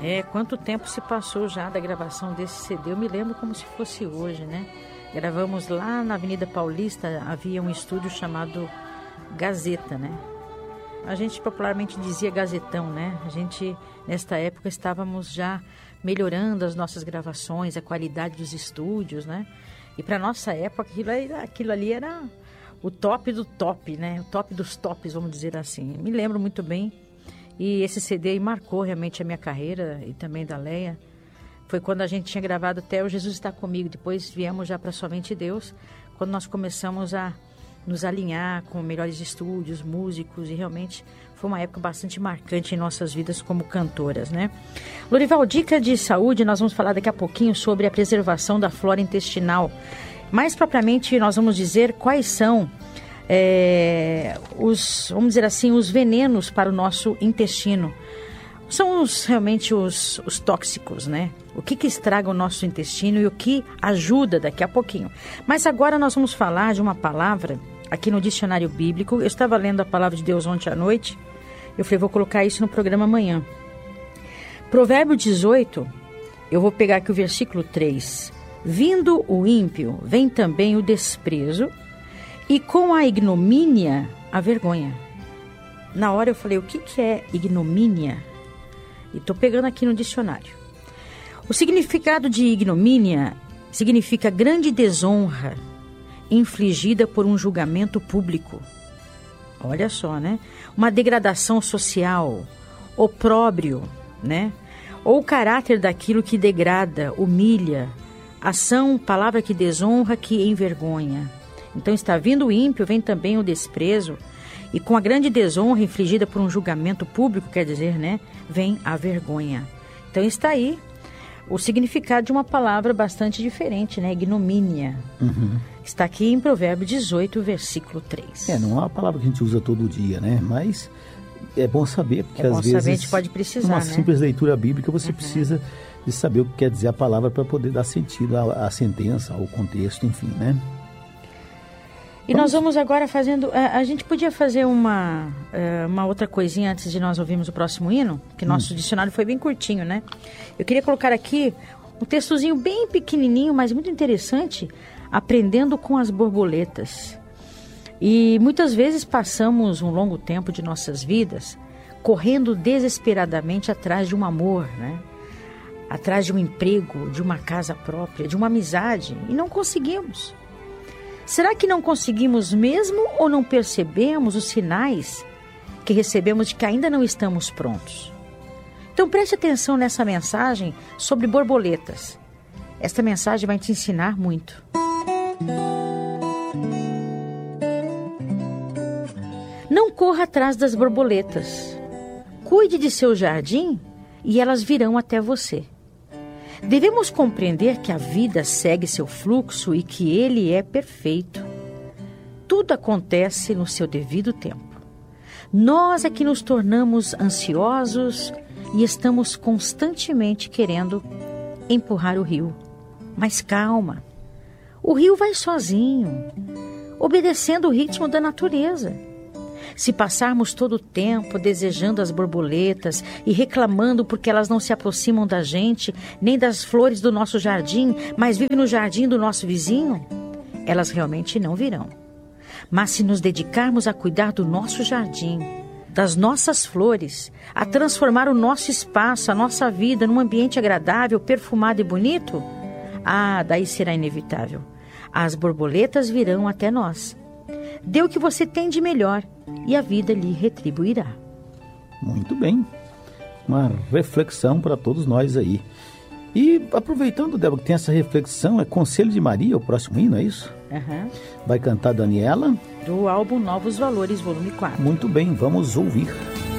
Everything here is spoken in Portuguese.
Quanto tempo se passou já da gravação desse CD? Eu me lembro como se fosse hoje, né? Gravamos lá na Avenida Paulista, havia um estúdio chamado Gazeta, né? A gente popularmente dizia Gazetão, né? A gente, nesta época, estávamos já melhorando as nossas gravações, a qualidade dos estúdios, né? E para nossa época, aquilo ali era o top do top, né? O top dos tops, vamos dizer assim. Me lembro muito bem. E esse CD marcou realmente a minha carreira e também da Leia. Foi quando a gente tinha gravado até o Jesus Está Comigo. Depois viemos já para Somente Deus, quando nós começamos a nos alinhar com melhores estúdios, músicos. E realmente foi uma época bastante marcante em nossas vidas como cantoras, né? Lorival, dica de saúde, nós vamos falar daqui a pouquinho sobre a preservação da flora intestinal. Mais propriamente, nós vamos dizer quais são vamos dizer assim, os venenos para o nosso intestino. São realmente os tóxicos, né? O que estraga o nosso intestino e o que ajuda daqui a pouquinho. Mas agora nós vamos falar de uma palavra aqui no dicionário bíblico. Eu estava lendo a palavra de Deus ontem à noite. Eu falei, vou colocar isso no programa amanhã. Provérbio 18, eu vou pegar aqui o versículo 3. Vindo o ímpio, vem também o desprezo, e com a ignomínia, a vergonha. Na hora eu falei, o que é ignomínia? E estou pegando aqui no dicionário. O significado de ignomínia significa grande desonra infligida por um julgamento público. Olha só, né? Uma degradação social, opróbrio, né? Ou o caráter daquilo que degrada, humilha, ação, palavra que desonra, que envergonha. Então está vindo o ímpio, vem também o desprezo, e com a grande desonra infligida por um julgamento público, quer dizer, né, vem a vergonha. Então está aí o significado de uma palavra bastante diferente, né, ignomínia. Está aqui em Provérbio 18, versículo 3. Não é uma palavra que a gente usa todo dia, né, mas é bom saber, porque às vezes, a gente pode precisar, numa né? simples leitura bíblica, você precisa de saber o que quer dizer a palavra para poder dar sentido à sentença, ao contexto, enfim, né? E nós vamos agora fazendo... A gente podia fazer uma outra coisinha antes de nós ouvirmos o próximo hino, que nosso dicionário foi bem curtinho, né? Eu queria colocar aqui um textozinho bem pequenininho, mas muito interessante, aprendendo com as borboletas. E muitas vezes passamos um longo tempo de nossas vidas correndo desesperadamente atrás de um amor, né? Atrás de um emprego, de uma casa própria, de uma amizade, e não conseguimos. Será que não conseguimos mesmo ou não percebemos os sinais que recebemos de que ainda não estamos prontos? Então preste atenção nessa mensagem sobre borboletas. Esta mensagem vai te ensinar muito. Não corra atrás das borboletas. Cuide de seu jardim e elas virão até você. Devemos compreender que a vida segue seu fluxo e que ele é perfeito. Tudo acontece no seu devido tempo. Nós é que nos tornamos ansiosos e estamos constantemente querendo empurrar o rio. Mas calma, o rio vai sozinho, obedecendo o ritmo da natureza. Se passarmos todo o tempo desejando as borboletas e reclamando porque elas não se aproximam da gente, nem das flores do nosso jardim, mas vivem no jardim do nosso vizinho, elas realmente não virão. Mas se nos dedicarmos a cuidar do nosso jardim, das nossas flores, a transformar o nosso espaço, a nossa vida num ambiente agradável, perfumado e bonito, daí será inevitável. As borboletas virão até nós. Dê o que você tem de melhor e a vida lhe retribuirá. Muito bem. Uma reflexão para todos nós aí. E aproveitando, Débora, que tem essa reflexão, é Conselho de Maria, o próximo hino, é isso? Vai cantar Daniela. Do álbum Novos Valores, volume 4. Muito bem, vamos ouvir.